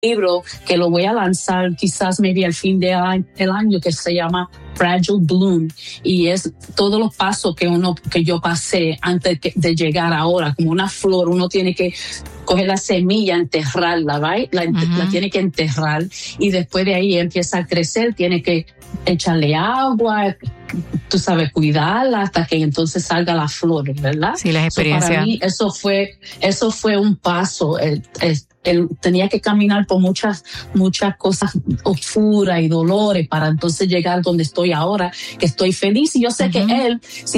libro que lo voy a lanzar quizás maybe al fin de el año, que se llama Fragile Bloom, y es todos los pasos que yo pasé antes de llegar ahora, como una flor. Uno tiene que coger la semilla, enterrarla, ¿right? La tiene que enterrar, y después de ahí empieza a crecer, tiene que echarle agua, tú sabes, cuidarla hasta que entonces salga la flor, ¿verdad? Sí, las experiencias. Para mí eso fue un paso. Él tenía que caminar por muchas cosas oscuras y dolores para entonces llegar donde estoy ahora, que estoy feliz. Y yo sé que él, si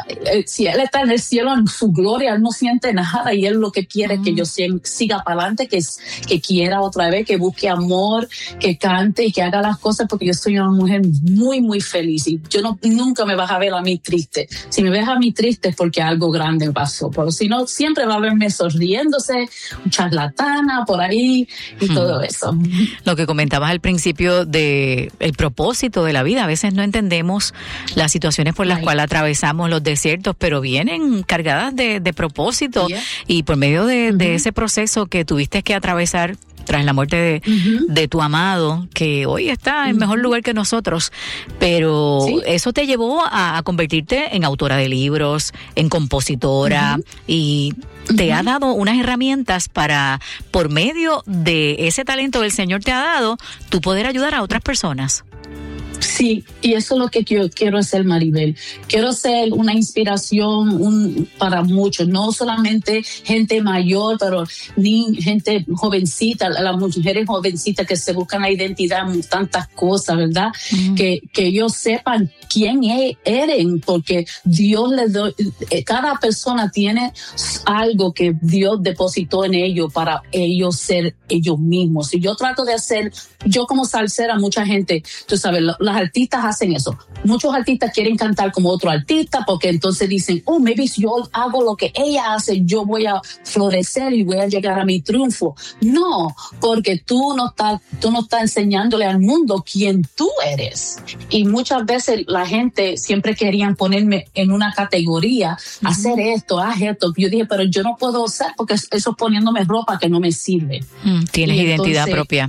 él está en el cielo en su gloria, él no siente nada, y él lo que quiere es que yo siga para adelante, que quiera otra vez, que busque amor, que cante y que haga las cosas, porque yo soy una mujer muy, muy feliz, y yo nunca me vas a ver a mí triste. Si me ves a mí triste es porque algo grande pasó, pero si no, siempre va a verme sonriéndose, charlatana por ahí y todo eso. Lo que comentabas al principio de el propósito de la vida, a veces no entendemos las situaciones por las cuales atravesamos los desiertos, pero vienen cargadas de propósito, y por medio de ese proceso que tuviste que atravesar tras la muerte de tu amado, que hoy está en mejor lugar que nosotros, pero eso te llevó a convertirte en autora de libros, en compositora, y te ha dado unas herramientas para, por medio de ese talento que el Señor te ha dado, tú poder ayudar a otras personas. Sí, y eso es lo que yo quiero hacer, Maribel. Quiero ser una inspiración para muchos, no solamente gente mayor, pero ni gente jovencita, las mujeres jovencitas que se buscan la identidad en tantas cosas, ¿verdad? Que ellos sepan quién eran, porque Dios les da, cada persona tiene algo que Dios depositó en ellos para ellos ser ellos mismos. Y yo trato de hacer, yo como salsera, mucha gente, tú sabes, las artistas hacen eso. Muchos artistas quieren cantar como otro artista, porque entonces dicen, maybe si yo hago lo que ella hace, yo voy a florecer y voy a llegar a mi triunfo. No, porque tú no estás enseñándole al mundo quién tú eres. Y muchas veces la gente siempre querían ponerme en una categoría, hacer esto, haz esto. Yo dije, pero yo no puedo hacer, porque eso es poniéndome ropa que no me sirve. Tienes identidad propia.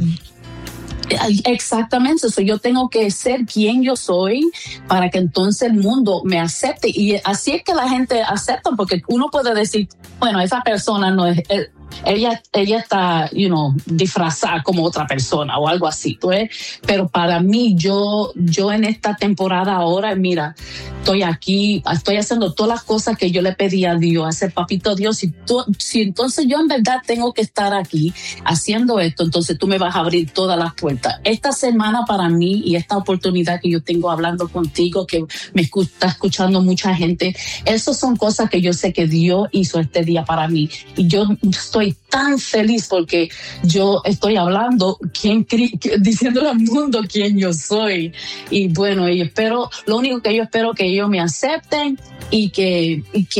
Exactamente, eso yo tengo que ser quien yo soy para que entonces el mundo me acepte, y así es que la gente acepta, porque uno puede decir, bueno, esa persona no es, ella está, disfrazada como otra persona o algo así, pero para mí, yo en esta temporada ahora, mira, estoy aquí, estoy haciendo todas las cosas que yo le pedí a Dios, hacer papito Dios, si entonces yo en verdad tengo que estar aquí haciendo esto, entonces tú me vas a abrir todas las puertas. Esta semana para mí, y esta oportunidad que yo tengo hablando contigo, que me está escuchando mucha gente, esas son cosas que yo sé que Dios hizo este día para mí, y yo estoy tan feliz porque yo estoy hablando, diciéndole al mundo quién yo soy. Y bueno, lo único que yo espero que ellos me acepten, y que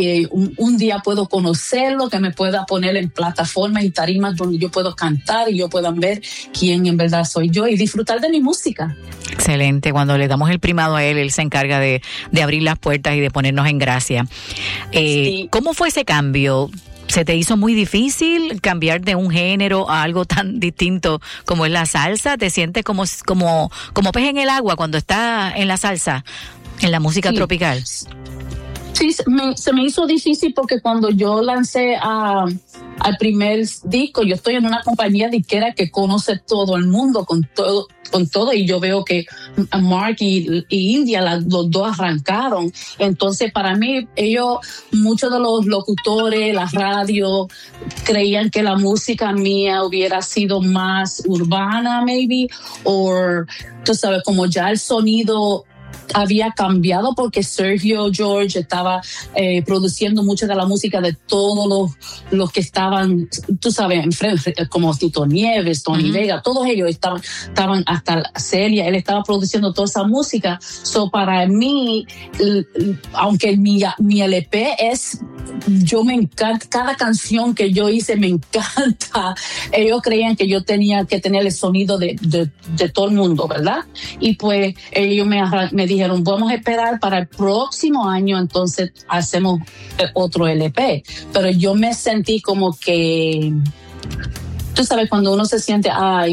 un día puedo conocerlo, que me pueda poner en plataformas y tarimas donde yo puedo cantar y yo puedan ver quién en verdad soy yo y disfrutar de mi música. Excelente, cuando le damos el primado a él se encarga de abrir las puertas y de ponernos en gracia. Sí. ¿Cómo fue ese cambio? ¿Se te hizo muy difícil cambiar de un género a algo tan distinto como es la salsa? ¿Te sientes como pez en el agua cuando estás en la salsa, en la música tropical? Sí, se me hizo difícil porque cuando yo lancé al primer disco, yo estoy en una compañía disquera que conoce todo el mundo con todo, y yo veo que Mark y India, los dos arrancaron. Entonces, para mí, muchos de los locutores, las radios, creían que la música mía hubiera sido más urbana, maybe, o tú sabes, como ya el sonido había cambiado porque Sergio George estaba produciendo mucha de la música de todos los que estaban, tú sabes, enfrente, como Tito Nieves, Tony Vega, todos ellos estaban hasta Celia, él estaba produciendo toda esa música. So, para mí, aunque mi LP yo me encanta, cada canción que yo hice me encanta. Ellos creían que yo tenía que tener el sonido de todo el mundo, ¿verdad? Y pues ellos me dijeron, vamos a esperar para el próximo año, entonces hacemos otro LP. Pero yo me sentí como que tú sabes, cuando uno se siente,